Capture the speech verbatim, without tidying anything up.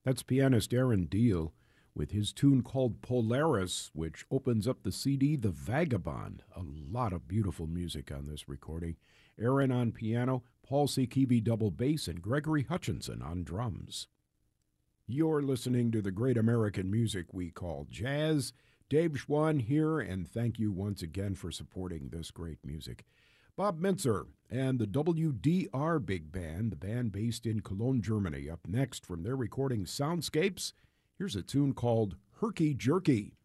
That's pianist Aaron Deal with his tune called Polaris, which opens up the C D The Vagabond. A lot of beautiful music on this recording. Aaron on piano, Paul Sekivi double bass, and Gregory Hutchinson on drums. You're listening to the great American music we call jazz. Dave Schwann here, and thank you once again for supporting this great music. Bob Mintzer and the W D R Big Band, the band based in Cologne, Germany. Up next from their recording Soundscapes, here's a tune called Herky Jerky.